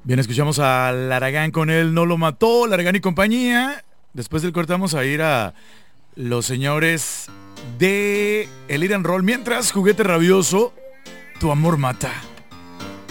Bien, escuchamos a Laragán con él, no lo mató, Laragán y compañía. Después del corte vamos a ir a los señores de el Iran Roll. Mientras, Juguete Rabioso, Tu Amor Mata.